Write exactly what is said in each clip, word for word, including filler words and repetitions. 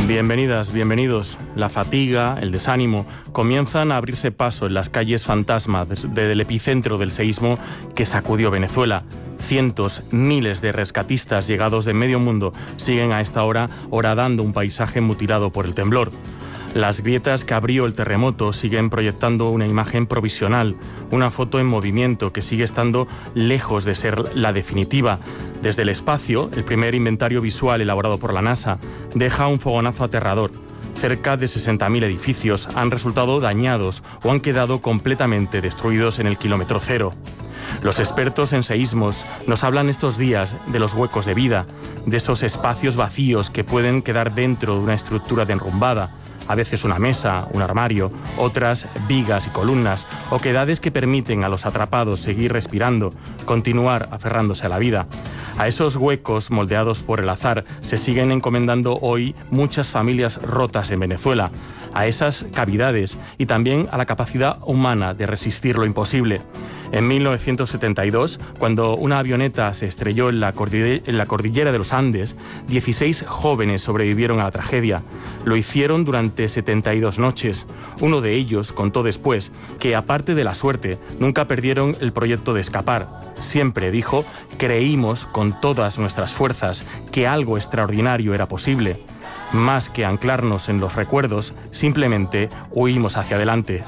Bienvenidas, bienvenidos. La fatiga, el desánimo, comienzan a abrirse paso en las calles fantasmas del epicentro del seísmo que sacudió Venezuela. Cientos, miles de rescatistas llegados de medio mundo siguen a esta hora horadando un paisaje mutilado por el temblor. Las grietas que abrió el terremoto siguen proyectando una imagen provisional, una foto en movimiento que sigue estando lejos de ser la definitiva. Desde el espacio, el primer inventario visual elaborado por la NASA deja un fogonazo aterrador. Cerca de sesenta mil edificios han resultado dañados o han quedado completamente destruidos en el kilómetro cero. Los expertos en seísmos nos hablan estos días de los huecos de vida, de esos espacios vacíos que pueden quedar dentro de una estructura derrumbada. A veces una mesa, un armario, otras vigas y columnas, oquedades que permiten a los atrapados seguir respirando, continuar aferrándose a la vida. A esos huecos moldeados por el azar se siguen encomendando hoy muchas familias rotas en Venezuela, a esas cavidades y también a la capacidad humana de resistir lo imposible. En mil novecientos setenta y dos, cuando una avioneta se estrelló en la, cordillera, en la cordillera de los Andes, dieciséis jóvenes sobrevivieron a la tragedia. Lo hicieron durante setenta y dos noches. Uno de ellos contó después que, aparte de la suerte, nunca perdieron el proyecto de escapar. Siempre, dijo, creímos con todas nuestras fuerzas que algo extraordinario era posible. Más que anclarnos en los recuerdos, simplemente huimos hacia adelante.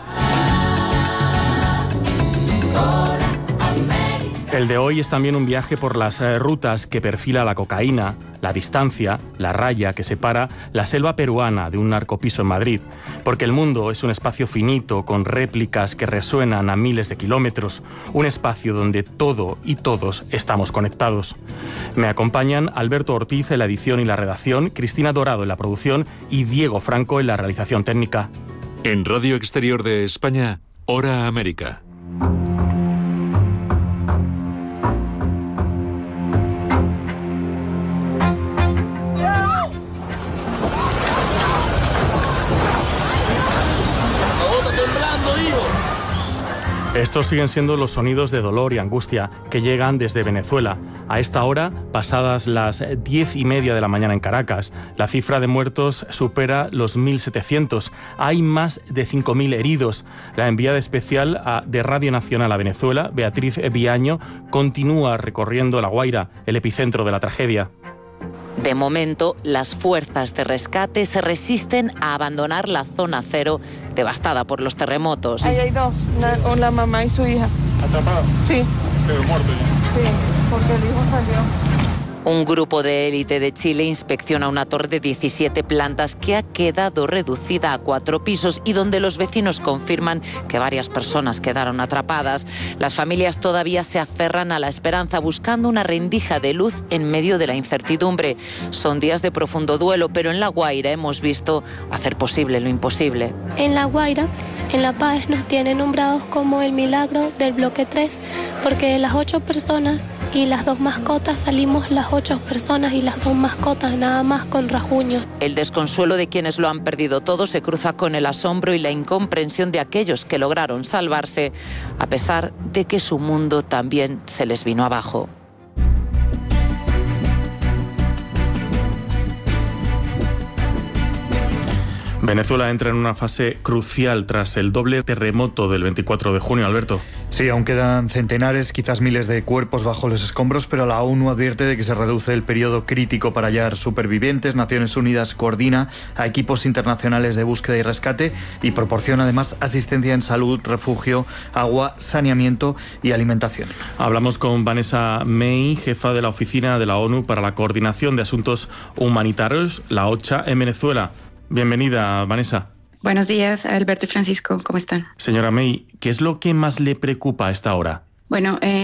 El de hoy es también un viaje por las rutas que perfila la cocaína, la distancia, la raya que separa la selva peruana de un narcopiso en Madrid. Porque el mundo es un espacio finito con réplicas que resuenan a miles de kilómetros, un espacio donde todo y todos estamos conectados. Me acompañan Alberto Ortiz en la edición y la redacción, Cristina Dorado en la producción y Diego Franco en la realización técnica. En Radio Exterior de España, Hora América. Estos siguen siendo los sonidos de dolor y angustia que llegan desde Venezuela. A esta hora, pasadas las diez y media de la mañana en Caracas, la cifra de muertos supera los mil setecientos. Hay más de cinco mil heridos. La enviada especial de Radio Nacional a Venezuela, Beatriz Viaño, continúa recorriendo La Guaira, el epicentro de la tragedia. De momento, las fuerzas de rescate se resisten a abandonar la zona cero devastada por los terremotos. Ahí hay dos, una, la mamá y su hija. ¿Atrapados? Sí. ¿Pero muertos ya? Sí, porque el hijo salió. Un grupo de élite de Chile inspecciona una torre de diecisiete plantas que ha quedado reducida a cuatro pisos y donde los vecinos confirman que varias personas quedaron atrapadas. Las familias todavía se aferran a la esperanza buscando una rendija de luz en medio de la incertidumbre. Son días de profundo duelo, pero en La Guaira hemos visto hacer posible lo imposible. En La Guaira, en La Paz, nos tienen nombrados como el milagro del bloque tres, porque las ocho personas y las dos mascotas salimos las ocho personas y las dos mascotas nada más con rasguños. El desconsuelo de quienes lo han perdido todo se cruza con el asombro y la incomprensión de aquellos que lograron salvarse, a pesar de que su mundo también se les vino abajo. Venezuela entra en una fase crucial tras el doble terremoto del veinticuatro de junio, Alberto. Sí, aún quedan centenares, quizás miles de cuerpos bajo los escombros, pero la ONU advierte de que se reduce el periodo crítico para hallar supervivientes. Naciones Unidas coordina a equipos internacionales de búsqueda y rescate y proporciona además asistencia en salud, refugio, agua, saneamiento y alimentación. Hablamos con Vanessa May, jefa de la Oficina de la ONU para la Coordinación de Asuntos Humanitarios, la OCHA, en Venezuela. Bienvenida, Vanessa. Buenos días, Alberto y Francisco, ¿cómo están? Señora May, ¿qué es lo que más le preocupa a esta hora? Bueno, eh,